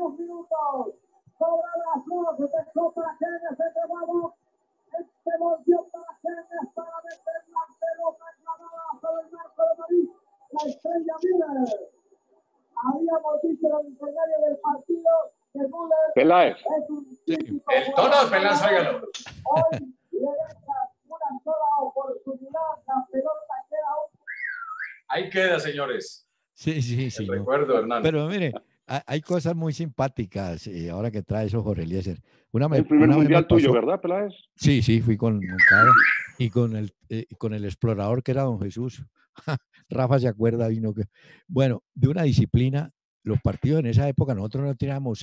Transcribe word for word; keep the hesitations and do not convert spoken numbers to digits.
últimos minutos. Sobre las dos, se dejó para que se llevaba. Este volvió para que para meter la pelota clavada sobre el marco de Madrid. La estrella Müller. Habíamos dicho en el intermedio del partido que Müller Peláez. es un típico El tono de Peláez, óigalo. Hoy le deja una sola oportunidad, la pelota queda un... Ahí queda, señores. Sí, sí, sí. El no. recuerdo, Hernán. Pero mire, ha- hay cosas muy simpáticas eh, ahora que trae eso Jorge Eliezer. Una, me- El primer una vez me mundial tuyo, pasó- ¿verdad, Peláez? Sí, sí, fui con Moncada y con el, eh, con el explorador que era don Jesús. Rafa se acuerda, vino que. Bueno, de una disciplina, los partidos en esa época nosotros no teníamos